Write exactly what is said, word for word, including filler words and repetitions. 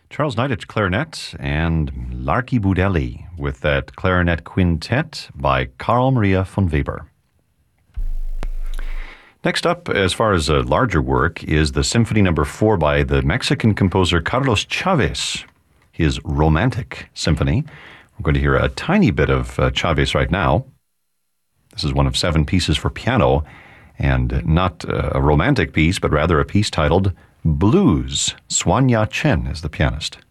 Charles Knight at clarinet and Larky Budelli with that clarinet quintet by Carl Maria von Weber. Next up, as far as a larger work, is the Symphony Number Four by the Mexican composer Carlos Chavez, his Romantic Symphony. We're going to hear a tiny bit of uh, Chavez right now. This is one of seven pieces for piano, and not uh, a romantic piece, but rather a piece titled Blues. Suanya Chen is the pianist.